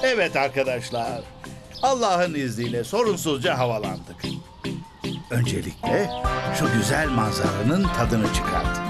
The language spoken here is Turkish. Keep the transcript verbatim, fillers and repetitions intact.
Evet arkadaşlar, Allah'ın izniyle sorunsuzca havalandık. Öncelikle şu güzel manzaranın tadını çıkarttık.